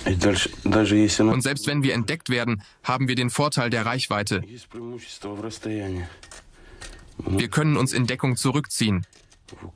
Und selbst wenn wir entdeckt werden, haben wir den Vorteil der Reichweite. Wir können uns in Deckung zurückziehen.